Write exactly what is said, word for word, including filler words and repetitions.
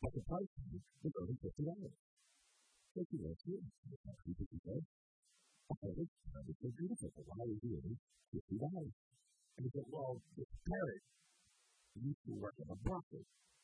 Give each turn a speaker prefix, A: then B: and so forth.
A: But the price was only fifty dollars. So she went to it. She said, "Oh, this is so beautiful. Why are you doing fifty dollars?" And he said, "Well, it's Perry. You used to work at a brothel.